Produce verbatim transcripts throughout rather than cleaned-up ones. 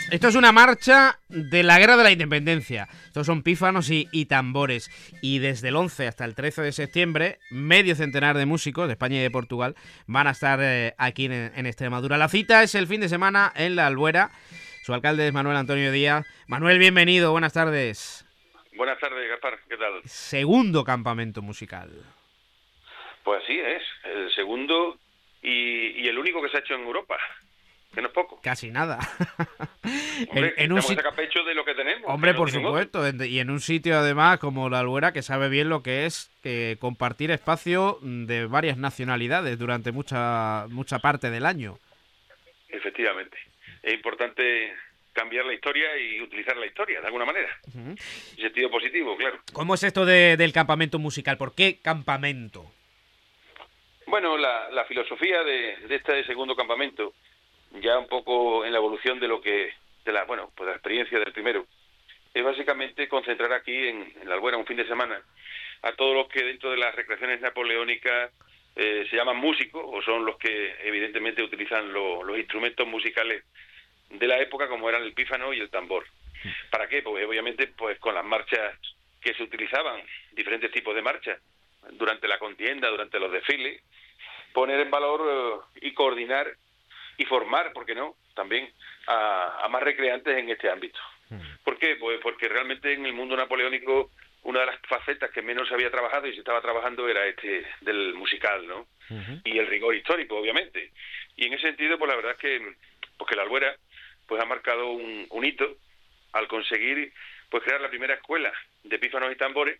Esto es una marcha de la Guerra de la Independencia. Estos son pífanos y, y tambores. Y desde el once hasta el trece de septiembre, medio centenar de músicos de España y de Portugal van a estar eh, aquí en, en Extremadura. La cita es el fin de semana en La Albuera. Su alcalde es Manuel Antonio Díaz. Manuel, bienvenido, buenas tardes. Buenas tardes, Gaspar, ¿qué tal? Segundo campamento musical. Pues así es, el segundo y, y el único que se ha hecho en Europa, que no es poco. Casi nada. Hombre, en, en un estamos sit... a sacar pecho de lo que tenemos. Hombre, que no por tienen supuesto, otro. y en un sitio además como La Albuera que sabe bien lo que es eh, compartir espacio de varias nacionalidades durante mucha mucha parte del año. Efectivamente, es importante cambiar la historia y utilizar la historia de alguna manera, Uh-huh. en sentido positivo, claro. ¿Cómo es esto de, del campamento musical? ¿Por qué campamento? Bueno, la, la filosofía de, de este segundo campamento, ya un poco en la evolución de lo que, de la, bueno, pues la experiencia del primero, es básicamente concentrar aquí en, en La Albuera un fin de semana a todos los que dentro de las recreaciones napoleónicas eh, se llaman músicos o son los que evidentemente utilizan lo, los instrumentos musicales de la época como eran el pífano y el tambor. ¿Para qué? Pues obviamente pues con las marchas que se utilizaban, diferentes tipos de marchas, durante la contienda, durante los desfiles, poner en valor eh, y coordinar y formar, ¿por qué no?, también a, a más recreantes en este ámbito. ¿Por qué? Pues porque realmente en el mundo napoleónico una de las facetas que menos se había trabajado y se estaba trabajando era este del musical, ¿no? Uh-huh. Y el rigor histórico, obviamente. Y en ese sentido, pues la verdad es que, pues que La Albuera pues ha marcado un, un hito al conseguir pues crear la primera escuela de pífanos y tambores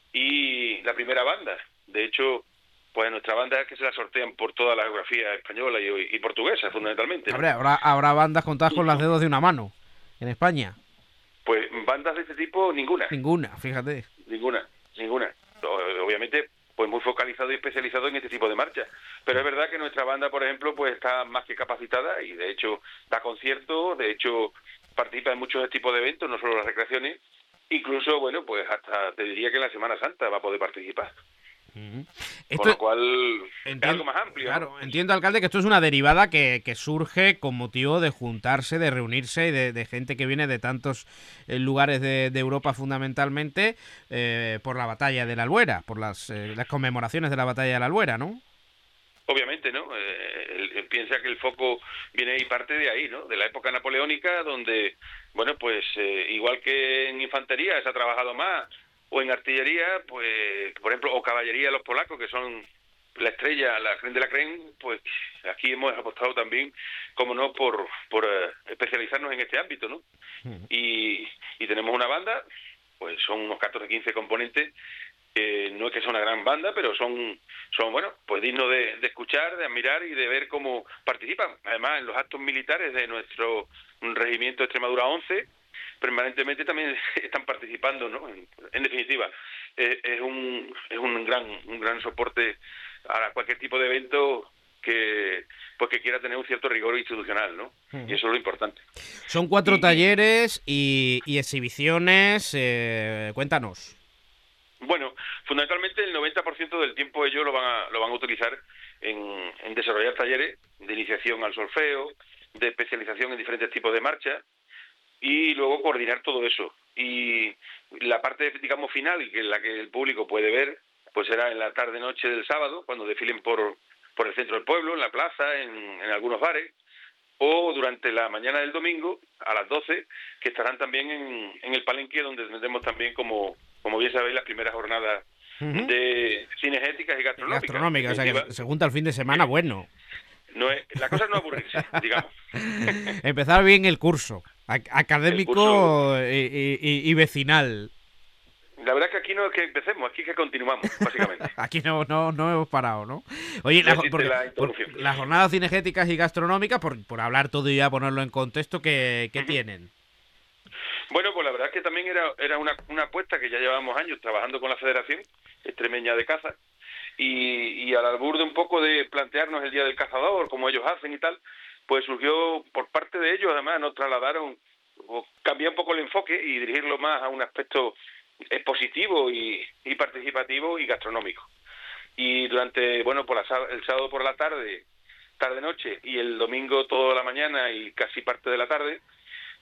y la primera banda. De hecho, pues nuestra banda es que se la sortean por toda la geografía española y, y portuguesa, fundamentalmente, ¿no? Habrá, habrá, habrá bandas contadas con los dedos de una mano en España. Pues bandas de este tipo, ninguna. Ninguna, fíjate. Ninguna, ninguna. Obviamente, pues muy focalizado y especializado en este tipo de marchas. Pero es verdad que nuestra banda, por ejemplo, pues está más que capacitada y de hecho da conciertos, de hecho participa en muchos tipos de eventos, no solo las recreaciones. Incluso, bueno, pues hasta te diría que en la Semana Santa va a poder participar. Uh-huh. Esto, con lo cual entiendo, es algo más amplio. Claro, ¿no? Entiendo, alcalde, que esto es una derivada que, que surge con motivo de juntarse, de reunirse y de, de gente que viene de tantos eh, lugares de, de Europa fundamentalmente eh, por la batalla de la Albuera, por las, eh, las conmemoraciones de la batalla de la Albuera, ¿no? Obviamente, ¿no? Eh, él, él piensa que el foco viene y parte de ahí, ¿no? De la época napoleónica, donde, bueno, pues eh, igual que en infantería se ha trabajado más, o en artillería, pues, por ejemplo, o caballería, los polacos, que son la estrella, la creen de la creen, pues aquí hemos apostado también, como no, por, por uh, especializarnos en este ámbito, ¿no? Uh-huh. Y, y tenemos una banda, pues son unos catorce, quince componentes. Eh, no es que sea una gran banda, pero son, son bueno, pues dignos de, de escuchar, de admirar y de ver cómo participan. Además, en los actos militares de nuestro regimiento Extremadura once, permanentemente también están participando, ¿no? En, en definitiva, eh, es un es un gran un gran soporte a cualquier tipo de evento que pues que quiera tener un cierto rigor institucional, ¿no? Uh-huh. Y eso es lo importante. Son cuatro y, talleres y, y exhibiciones. Eh, cuéntanos. Bueno, fundamentalmente el noventa por ciento del tiempo ellos lo van a, lo van a utilizar en, en desarrollar talleres de iniciación al solfeo, de especialización en diferentes tipos de marchas y luego coordinar todo eso. Y la parte, digamos, final, y que la que el público puede ver, pues será en la tarde-noche del sábado, cuando desfilen por, por el centro del pueblo, en la plaza, en, en algunos bares, o durante la mañana del domingo, a las doce, que estarán también en, en el palenque, donde tendremos también, como, como bien sabéis, las primeras jornadas uh-huh. de cinegéticas y gastronómicas. Gastronómicas, o sea que se junta el fin de semana, eh, bueno. No es, la cosa es no aburrirse, digamos. Empezar bien el curso, académico el curso... Y, y, y vecinal. La verdad es que aquí no es que empecemos, aquí es que continuamos, básicamente. Aquí no, no, no hemos parado, ¿no? Oye, no la, porque, la por, las jornadas cinegéticas y gastronómicas, por, por hablar todo y ya ponerlo en contexto, ¿qué, qué uh-huh. tienen? Bueno, pues la verdad es que también era, era una, una apuesta que ya llevábamos años trabajando con la Federación Extremeña de Caza y, y al albur de un poco de plantearnos el Día del Cazador, como ellos hacen y tal, pues surgió por parte de ellos, además nos trasladaron, o cambiar un poco el enfoque y dirigirlo más a un aspecto expositivo y, y participativo y gastronómico. Y durante, bueno, por la, el sábado por la tarde, tarde-noche, y el domingo toda la mañana y casi parte de la tarde,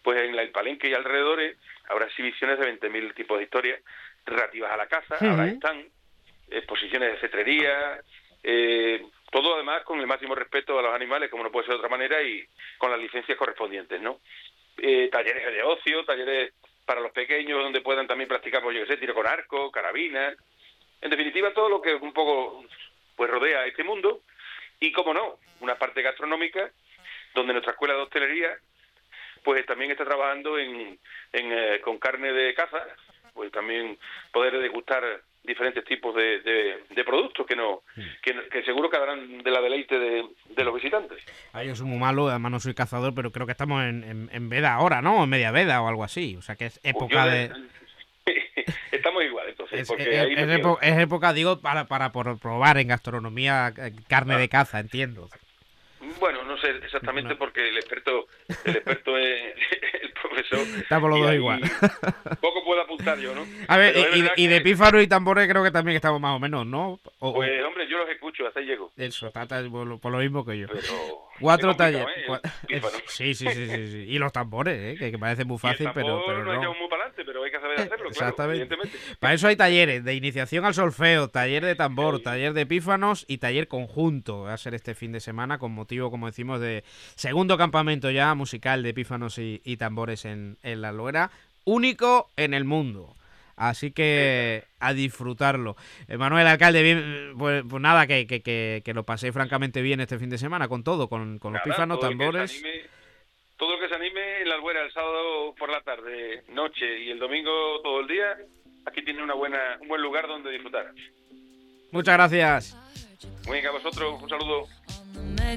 pues en el Palenque y alrededores habrá exhibiciones de veinte mil tipos de historias relativas a la caza, uh-huh. Habrá stand, exposiciones de cetrería, eh, todo además con el máximo respeto a los animales, como no puede ser de otra manera, y con las licencias correspondientes, ¿no? Eh, talleres de ocio, talleres para los pequeños donde puedan también practicar, pues yo qué sé, tiro con arco, carabina, en definitiva todo lo que un poco pues rodea este mundo, y como no, una parte gastronómica donde nuestra escuela de hostelería pues también está trabajando en, en eh, con carne de caza, pues también poder degustar diferentes tipos de, de, de productos que no que, que seguro que darán de la deleite de, de los visitantes. Ay, yo soy muy malo, además no soy cazador, pero creo que estamos en, en, en veda ahora, ¿no? En media veda o algo así, o sea que es época pues de... Estamos igual, entonces. Es, porque es, ahí es, época, es época, digo, para, para por probar en gastronomía carne ah. de caza, entiendo. Bueno, no sé exactamente no. porque el experto el experto es el profesor. Estamos los dos igual. Poco puedo apuntar yo, ¿no? A ver, y, y de pífaro y tambores creo que también estamos más o menos, ¿no? O, pues, hombre, yo los escucho, hasta ahí llego. Eso, está, está por, por lo mismo que yo. Pero Cuatro talleres. ¿eh? Sí, sí, sí, sí, sí. Y los tambores, ¿eh? que, que parece muy fácil, pero, pero no. no. No muy para adelante, pero hay que saber hacerlo, Exactamente. Claro, evidentemente. Para eso hay talleres de iniciación al solfeo, taller de tambor, sí. taller de pífanos y taller conjunto. Va a ser este fin de semana con motivo, como decimos, de segundo campamento ya musical de pífanos y, y tambores en, en La Loera, único en el mundo. Así que a disfrutarlo. Eh, Manuel, alcalde, bien, pues, pues nada, que, que, que, que lo pasé francamente bien este fin de semana con todo, con, con nada, los pífanos, todo tambores. El anime, todo lo que se anime en La Albuera el sábado por la tarde, noche y el domingo todo el día, aquí tiene una buena, un buen lugar donde disfrutar. Muchas gracias. Venga, a vosotros, un saludo.